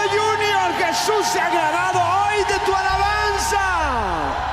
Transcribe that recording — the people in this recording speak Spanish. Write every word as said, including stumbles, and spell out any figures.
Junior, Jesús se ha agradado hoy de tu alabanza.